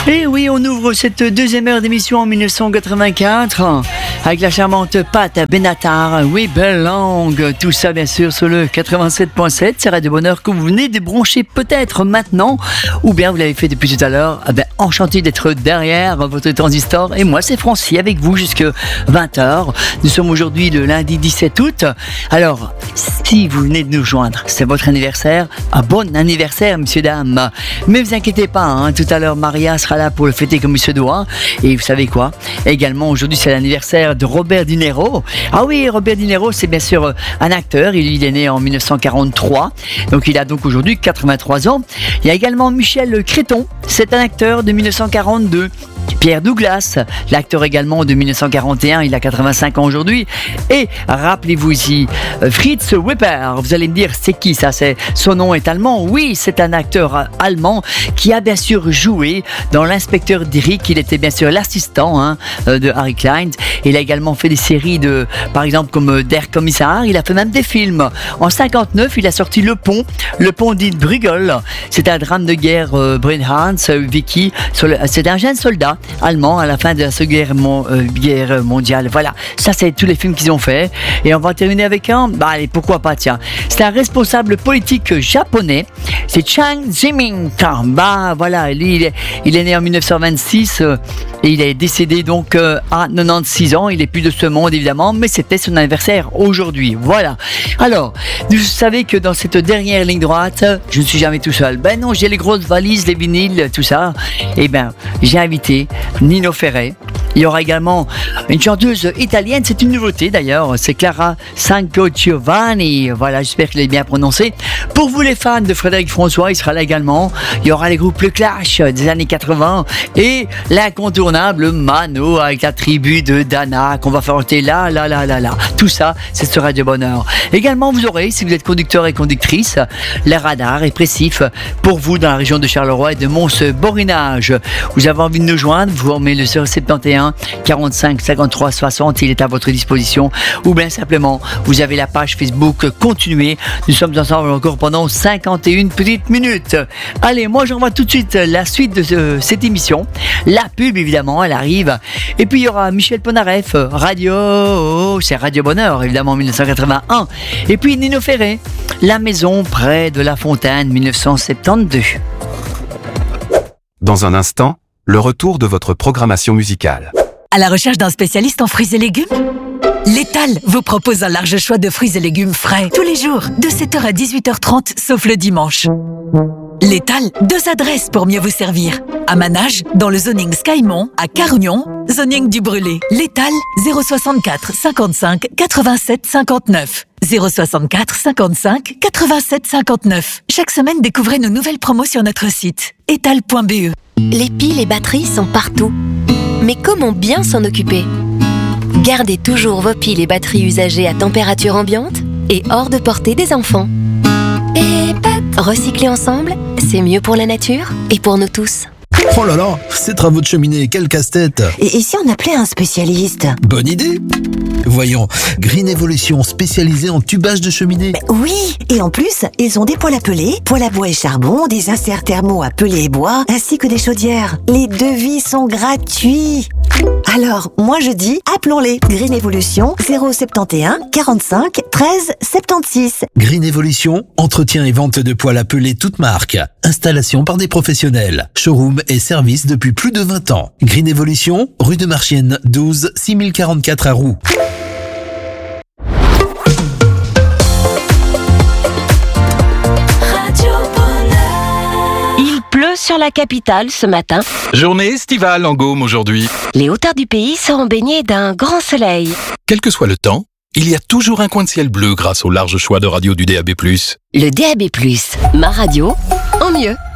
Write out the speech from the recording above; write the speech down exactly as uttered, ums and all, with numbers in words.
Et oui, on ouvre cette deuxième heure d'émission en mille neuf cent quatre-vingt-quatre avec la charmante Pat Benatar, We Belong. Tout ça bien sûr sur le quatre-vingt-sept point sept. C'est Radio Bonheur que vous venez de brancher peut-être maintenant, ou bien vous l'avez fait depuis tout à l'heure. Eh ben, enchanté d'être derrière votre transistor. Et moi c'est Francis avec vous jusqu'à vingt heures. Nous sommes aujourd'hui le lundi dix-sept août. Alors, si vous venez de nous joindre, c'est votre anniversaire. Un bon anniversaire, messieurs, dames. Mais vous inquiétez pas, hein, tout à l'heure Maria sera là pour le fêter comme il se doit. Et vous savez quoi? Également aujourd'hui c'est l'anniversaire de Robert De Niro. Ah oui, Robert De Niro c'est bien sûr un acteur. Il, il est né en mille neuf cent quarante-trois. Donc il a donc aujourd'hui quatre-vingt-trois ans. Il y a également Michel Creton. C'est un acteur de mille neuf cent quarante-deux. Pierre Douglas, l'acteur également de mille neuf cent quarante et un, il a quatre-vingt-cinq ans aujourd'hui. Et rappelez-vous-y, Fritz Wepper, vous allez me dire, c'est qui ça? C'est, son nom est allemand. Oui, c'est un acteur allemand qui a bien sûr joué dans l'Inspecteur Derrick. Il était bien sûr l'assistant hein, de Harry Klein. Il a également fait des séries de, par exemple comme Der Kommissar. Il a fait même des films. En cinquante-neuf, il a sorti Le Pont, Le Pont d'Brügel. C'est un drame de guerre, euh, Brennhans, Vicky. C'est un jeune soldat allemand à la fin de la Seconde guerre, mon, euh, guerre mondiale. Voilà, ça c'est tous les films qu'ils ont fait. Et on va terminer avec un, bah allez, pourquoi pas, tiens. C'est un responsable politique japonais, c'est Chiang Zemin. Bah voilà, lui il est, il est né en mille neuf cent vingt-six euh, et il est décédé donc euh, à quatre-vingt-seize ans. Il est plus de ce monde évidemment, mais c'était son anniversaire aujourd'hui. Voilà. Alors, vous savez que dans cette dernière ligne droite, je ne suis jamais tout seul. Ben non, j'ai les grosses valises, les vinyles, tout ça. Et ben, j'ai invité Nino Ferrer. Il y aura également une chanteuse italienne, c'est une nouveauté d'ailleurs, c'est Clara Sangiovanni. Voilà, j'espère que je l'ai bien prononcé. Pour vous les fans de Frédéric François, il sera là également. Il y aura les groupes Le Clash des années quatre-vingts et l'incontournable Mano avec la tribu de Dana qu'on va faire chanter là, là, là, là, là. Tout ça, c'est ce Radio Bonheur. Également, vous aurez, si vous êtes conducteur et conductrice, les radars répressifs pour vous dans la région de Charleroi et de Mons-Borinage. Vous avez envie de nous joindre, vous remettez le zéro sept un quarante-cinq cinquante-trois soixante, il est à votre disposition, ou bien simplement vous avez la page Facebook Continuez. Nous sommes ensemble encore pendant cinquante et une petites minutes. Allez, moi j'envoie tout de suite la suite de ce, cette émission. La pub évidemment, elle arrive. Et puis il y aura Michel Polnareff, Radio, c'est Radio Bonheur évidemment mille neuf cent quatre-vingt-un. Et puis Nino Ferrer, La Maison près de la Fontaine mille neuf cent soixante-douze. Dans un instant, le retour de votre programmation musicale. À la recherche d'un spécialiste en fruits et légumes? L'Étal vous propose un large choix de fruits et légumes frais tous les jours, de sept heures à dix-huit heures trente, sauf le dimanche. L'Étal, deux adresses pour mieux vous servir. À Manage, dans le zoning Skymont, à Carugnon, zoning du Brûlé. L'Étal, zéro soixante-quatre cinquante-cinq quatre-vingt-sept cinquante-neuf. zéro soixante-quatre cinquante-cinq quatre-vingt-sept cinquante-neuf. Chaque semaine, découvrez nos nouvelles promos sur notre site étal point b e. Les piles et batteries sont partout. Mais comment bien s'en occuper? Gardez toujours vos piles et batteries usagées à température ambiante et hors de portée des enfants. Et pat, recycler ensemble, c'est mieux pour la nature et pour nous tous. Oh là là, ces travaux de cheminée, quel casse-tête! Et, et si on appelait un spécialiste? Bonne idée! Voyons, Green Evolution, spécialisée en tubage de cheminée. Mais oui, et en plus, ils ont des poêles à peler, poêles à bois et charbon, des inserts thermaux à peler et bois, ainsi que des chaudières. Les devis sont gratuits. Alors, moi je dis, appelons-les. Green Evolution, zéro sept un quarante-cinq treize soixante-seize. Green Evolution, entretien et vente de poêles à peler toutes marques. Installation par des professionnels. Showroom et service depuis plus de vingt ans. Green Evolution, rue de Marchienne, douze, six mille quarante-quatre à Roux. Sur la capitale ce matin. Journée estivale en Gaume aujourd'hui. Les hauteurs du pays seront baignées d'un grand soleil. Quel que soit le temps, il y a toujours un coin de ciel bleu grâce au large choix de radios du D A B plus. Le D A B plus, ma radio en mieux.